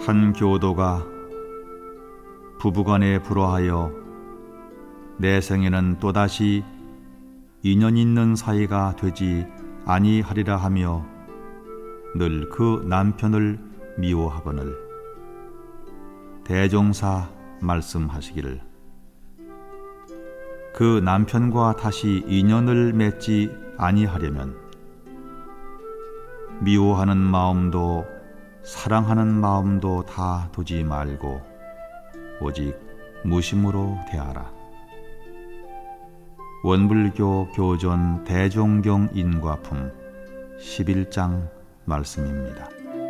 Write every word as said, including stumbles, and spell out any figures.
한 교도가 부부간에 불화하여 내 생에는 또다시 인연 있는 사이가 되지 아니하리라 하며 늘 그 남편을 미워하거늘 대종사 말씀하시기를 그 남편과 다시 인연을 맺지 아니하려면 미워하는 마음도 사랑하는 마음도 다 두지 말고 오직 무심으로 대하라. 원불교 교존 대종경 인과품 십일 장 말씀입니다.